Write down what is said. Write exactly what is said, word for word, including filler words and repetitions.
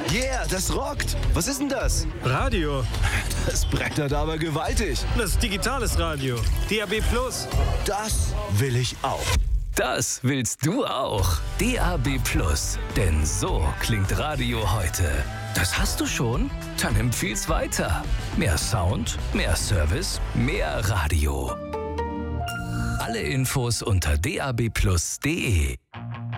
Yeah, das rockt. Was ist denn das? Radio. Das brettert aber gewaltig. Das ist digitales Radio. D A B Plus. Das will ich auch. Das willst du auch. D A B Plus. Denn so klingt Radio heute. Das hast du schon? Dann empfiehl's weiter. Mehr Sound, mehr Service, mehr Radio. Alle Infos unter d a b plus punkt d e.